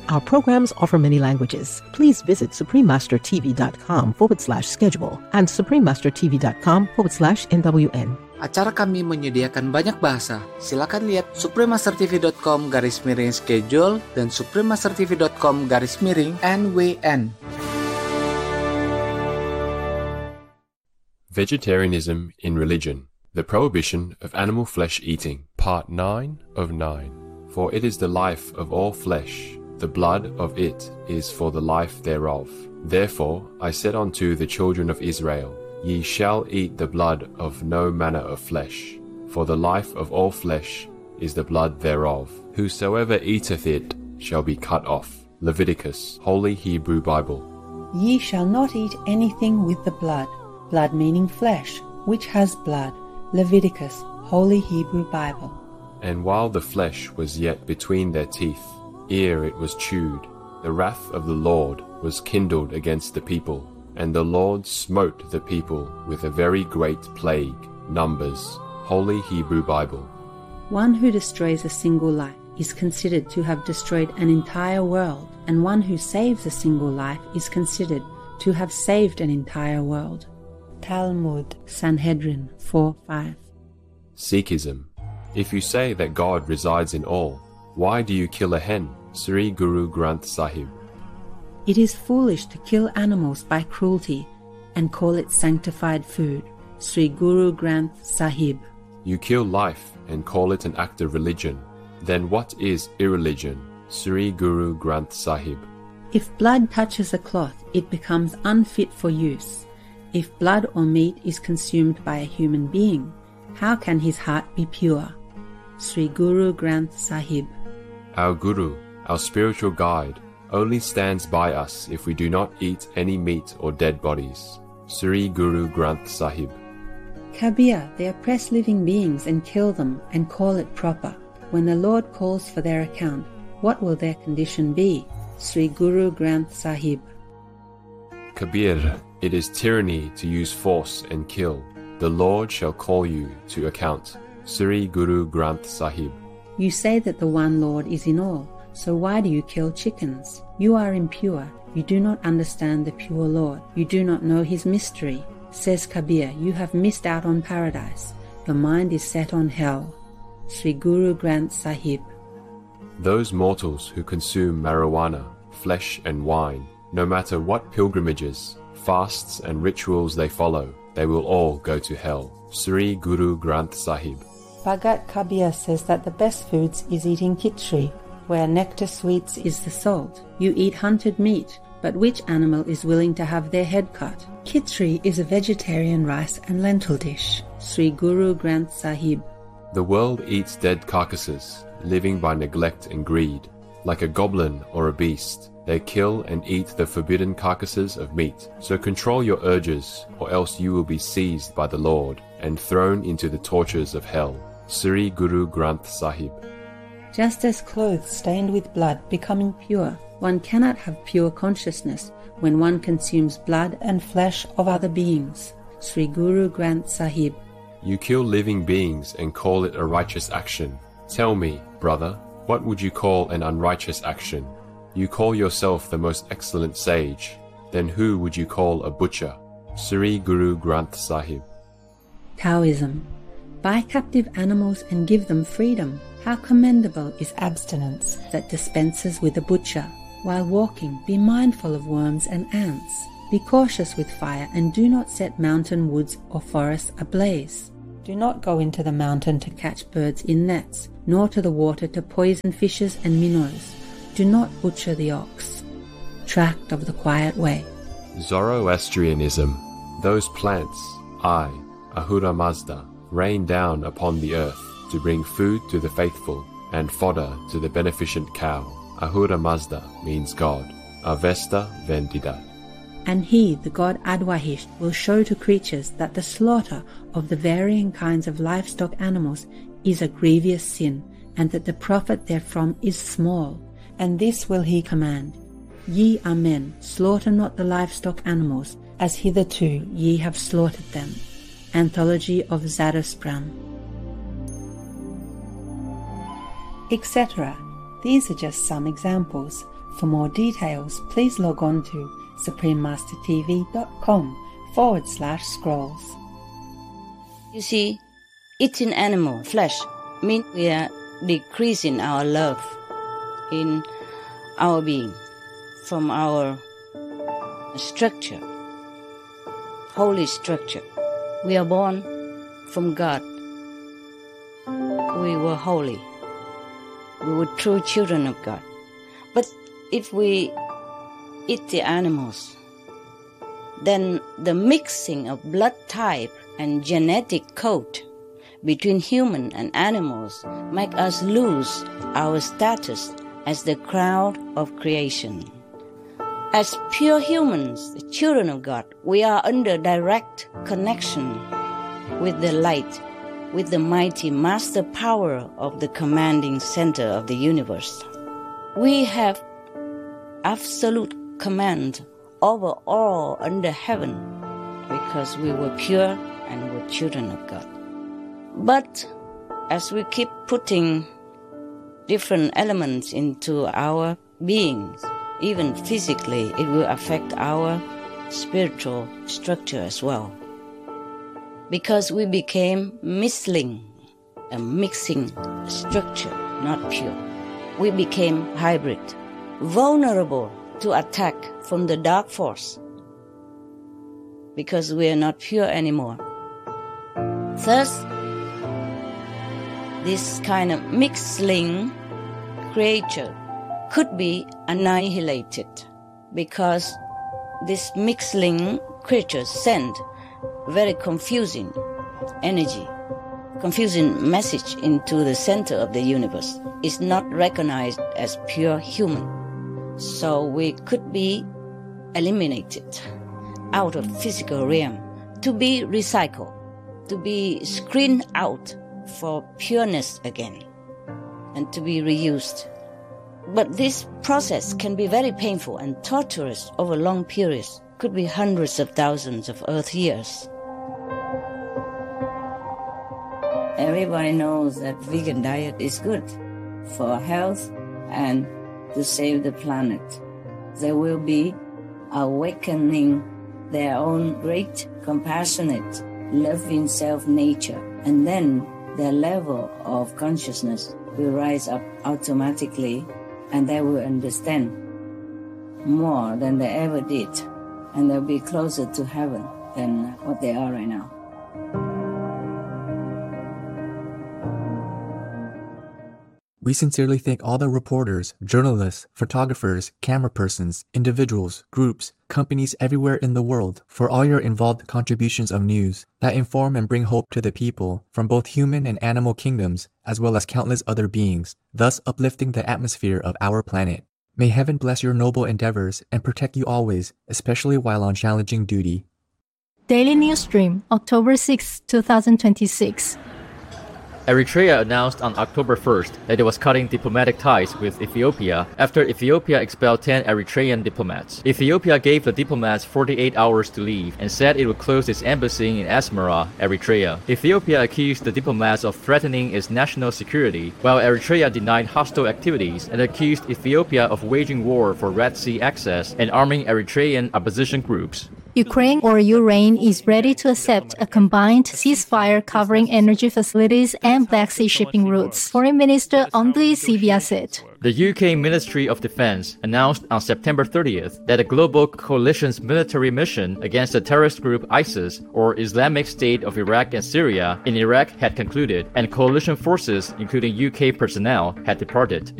Our programs offer many languages. Please visit suprememastertv.com/schedule and suprememastertv.com/NWN. Acara kami menyediakan banyak bahasa. Silakan lihat suprememastertv.com/schedule dan suprememastertv.com/NWN. Vegetarianism in Religion. The Prohibition of Animal Flesh Eating. Part 9 of 9. For it is the life of all flesh. The blood of it is for the life thereof. Therefore I said unto the children of Israel, Ye shall eat the blood of no manner of flesh, for the life of all flesh is the blood thereof. Whosoever eateth it shall be cut off. Leviticus, Holy Hebrew Bible. Ye shall not eat anything with the blood, blood meaning flesh, which has blood. Leviticus, Holy Hebrew Bible. And while the flesh was yet between their teeth, ere it was chewed, the wrath of the Lord was kindled against the people, and the Lord smote the people with a very great plague. Numbers, Holy Hebrew Bible. One who destroys a single life is considered to have destroyed an entire world, and one who saves a single life is considered to have saved an entire world. Talmud, Sanhedrin 4:5. Sikhism. If you say that God resides in all, why do you kill a hen? Sri Guru Granth Sahib. It is foolish to kill animals by cruelty and call it sanctified food. Sri Guru Granth Sahib. You kill life and call it an act of religion. Then what is irreligion? Sri Guru Granth Sahib. If blood touches a cloth, it becomes unfit for use. If blood or meat is consumed by a human being, how can his heart be pure? Sri Guru Granth Sahib. Our Guru, our spiritual guide, only stands by us if we do not eat any meat or dead bodies. Sri Guru Granth Sahib. Kabir, they oppress living beings and kill them and call it proper. When the Lord calls for their account, what will their condition be? Sri Guru Granth Sahib. Kabir, it is tyranny to use force and kill. The Lord shall call you to account. Sri Guru Granth Sahib. You say that the one Lord is in all, so why do you kill chickens? You are impure. You do not understand the pure Lord. You do not know his mystery. Says Kabir, you have missed out on paradise. Your mind is set on hell. Sri Guru Granth Sahib. Those mortals who consume marijuana, flesh and wine, no matter what pilgrimages, fasts and rituals they follow, they will all go to hell. Sri Guru Granth Sahib. Bhagat Kabir says that the best foods is eating khichdi, where nectar sweets is the salt. You eat hunted meat, but which animal is willing to have their head cut? Khichdi is a vegetarian rice and lentil dish. Sri Guru Granth Sahib. The world eats dead carcasses, living by neglect and greed. Like a goblin or a beast, they kill and eat the forbidden carcasses of meat. So control your urges, or else you will be seized by the Lord and thrown into the tortures of hell. Sri Guru Granth Sahib. Just as clothes stained with blood becoming pure, one cannot have pure consciousness when one consumes blood and flesh of other beings. Sri Guru Granth Sahib. You kill living beings and call it a righteous action. Tell me, brother, what would you call an unrighteous action? You call yourself the most excellent sage. Then who would you call a butcher? Sri Guru Granth Sahib. Taoism. Buy captive animals and give them freedom. How commendable is abstinence that dispenses with a butcher. While walking, be mindful of worms and ants. Be cautious with fire and do not set mountain woods or forests ablaze. Do not go into the mountain to catch birds in nets, nor to the water to poison fishes and minnows. Do not butcher the ox. Tract of the Quiet Way. Zoroastrianism. Those plants, I, Ahura Mazda, rain down upon the earth to bring food to the faithful and fodder to the beneficent cow. Ahura Mazda means God. Avesta Vendida. And he, the god Adwahisht, will show to creatures that the slaughter of the varying kinds of livestock animals is a grievous sin, and that the profit therefrom is small. And this will he command. Ye are men, slaughter not the livestock animals, as hitherto ye have slaughtered them. Anthology of Zadosprang. Etc. These are just some examples. For more details, please log on to suprememastertv.com/scrolls. You see, eating animal flesh means we are decreasing our love in our being from our structure, holy structure. We are born from God. We were holy. We were true children of God. But if we eat the animals, then the mixing of blood type and genetic code between human and animals make us lose our status as the crown of creation. As pure humans, the children of God, we are under direct connection with the light, with the mighty master power of the commanding center of the universe. We have absolute command over all under heaven because we were pure and were children of God. But as we keep putting different elements into our beings, even physically, it will affect our spiritual structure as well. Because we became misling, a mixing structure, not pure. We became hybrid, vulnerable to attack from the dark force, because we are not pure anymore. Thus, this kind of mixling creature could be annihilated, because this mixling creature send very confusing energy, confusing message into the center of the universe. It's not recognized as pure human. So we could be eliminated out of physical realm to be recycled, to be screened out for pureness again, and to be reused. But this process can be very painful and torturous over long periods, could be hundreds of thousands of Earth years. Everybody knows that vegan diet is good for health and to save the planet. They will be awakening their own great, compassionate, loving self-nature, and then their level of consciousness will rise up automatically, and they will understand more than they ever did, and they'll be closer to heaven than what they are right now. We sincerely thank all the reporters, journalists, photographers, camera persons, individuals, groups, companies everywhere in the world for all your involved contributions of news that inform and bring hope to the people from both human and animal kingdoms, as well as countless other beings, thus uplifting the atmosphere of our planet. May heaven bless your noble endeavors and protect you always, especially while on challenging duty. Daily News Stream, October 6, 2026. Eritrea announced on October 1st that it was cutting diplomatic ties with Ethiopia after Ethiopia expelled 10 Eritrean diplomats. Ethiopia gave the diplomats 48 hours to leave and said it would close its embassy in Asmara, Eritrea. Ethiopia accused the diplomats of threatening its national security, while Eritrea denied hostile activities and accused Ethiopia of waging war for Red Sea access and arming Eritrean opposition groups. Ukraine or Ukraine is ready to accept a combined ceasefire covering energy facilities and Black Sea shipping routes, Foreign Minister Andriy Sybiha said. The UK Ministry of Defense announced on September 30th that a global coalition's military mission against the terrorist group ISIS, or Islamic State of Iraq and Syria, in Iraq had concluded, and coalition forces, including UK personnel, had departed.